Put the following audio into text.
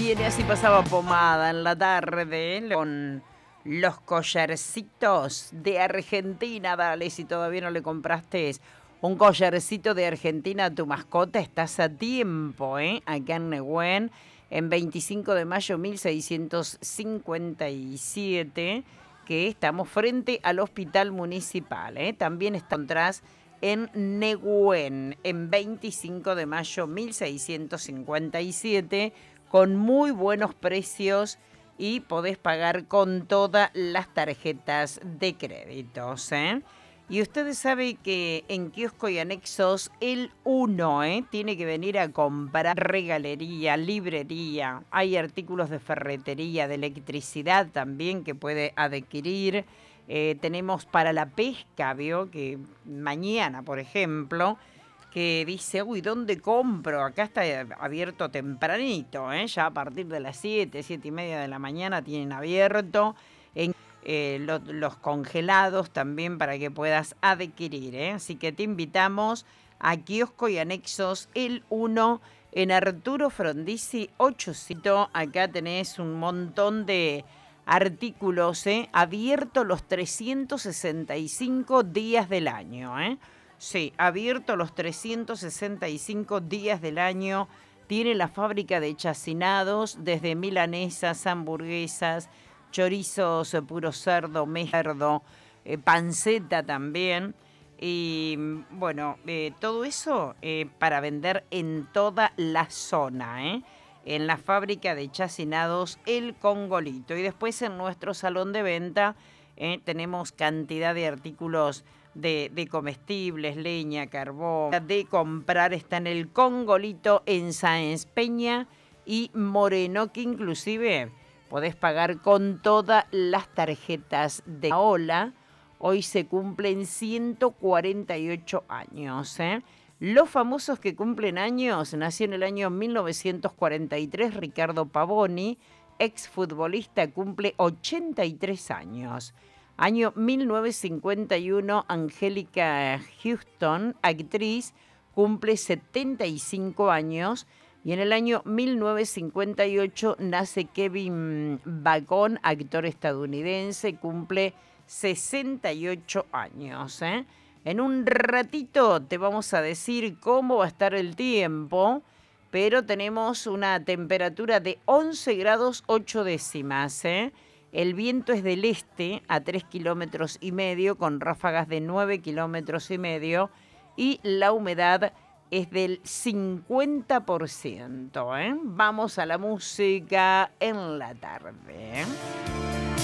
viene, así pasaba pomada en la tarde con los collarcitos de Argentina. Dale, si todavía no le compraste un collarcito de Argentina a tu mascota, estás a tiempo, ¿eh? Acá en Nehuen, en 25 de mayo 1657, que estamos frente al Hospital Municipal, ¿eh? También encontrás en Nehuen, en 25 de mayo 1657, con muy buenos precios y podés pagar con todas las tarjetas de créditos, ¿eh? Y ustedes saben que en Kiosco y Anexos el 1 tiene que venir a comprar regalería, librería. Hay artículos de ferretería, de electricidad también que puede adquirir. Tenemos para la pesca, vio que mañana, por ejemplo, que dice, uy, ¿dónde compro? Acá está abierto tempranito, ya a partir de las 7:30 de la mañana tienen abierto. Los congelados también para que puedas adquirir, ¿eh? Así que te invitamos a Kiosco y Anexos el 1 en Arturo Frondizi 800. Acá tenés un montón de artículos, abierto los 365 días del año, ¿eh? Sí, abierto los 365 días del año. Tiene la fábrica de chacinados, desde milanesas, hamburguesas, chorizos, puro cerdo, cerdo, panceta también. Y bueno, todo eso para vender en toda la zona, en la fábrica de chacinados El Congolito. Y después en nuestro salón de venta tenemos cantidad de artículos de comestibles, leña, carbón. De comprar está en El Congolito, en Sáenz Peña y Moreno, que inclusive podés pagar con todas las tarjetas de Ola. Hoy se cumplen 148 años, ¿eh? Los famosos que cumplen años: nació en el año 1943 Ricardo Pavoni, exfutbolista, cumple 83 años. Año 1951, Angélica Houston, actriz, cumple 75 años. Y en el año 1958 nace Kevin Bacon, actor estadounidense, cumple 68 años, ¿eh? En un ratito te vamos a decir cómo va a estar el tiempo, pero tenemos una temperatura de 11 grados 8 décimas, ¿eh? El viento es del este a 3,5 kilómetros, con ráfagas de 9,5 kilómetros, y la humedad es del 50%, ¿eh? Vamos a la música en la tarde.